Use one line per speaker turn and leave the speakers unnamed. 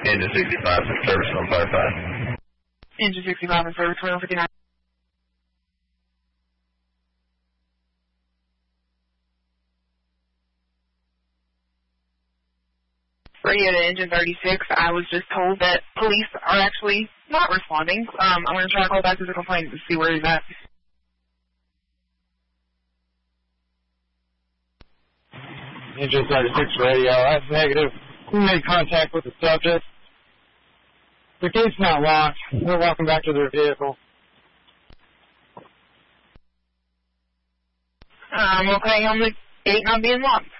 Engine 65 is service 155.
Engine 65 is service 159. Radio to Engine 36, I was just told that police are actually not responding. I'm going to try to call back to the complaint to see where he's at.
Engine 36 radio, that's negative. We made contact with the subject. The gate's not locked. They're walking back to their vehicle.
I'm okay on the gate not being locked.